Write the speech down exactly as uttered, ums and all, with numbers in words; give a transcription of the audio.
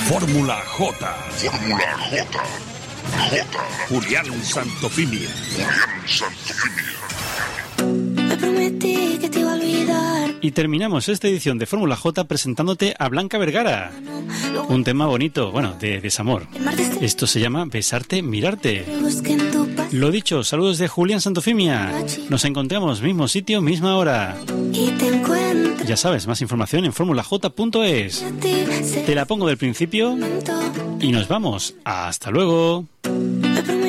Fórmula J. Fórmula J. J. Julián Santofimia. Julián Santofimia. Me prometí que te iba a olvidar. Y terminamos esta edición de Fórmula J presentándote a Blanca Vergara. Un tema bonito, bueno, de desamor. Esto se llama Besarte, Mirarte. Lo dicho, saludos de Julián Santofimia. Nos encontramos mismo sitio, misma hora. Ya sabes, más información en fórmula j punto es. Te la pongo del principio y nos vamos. Hasta luego.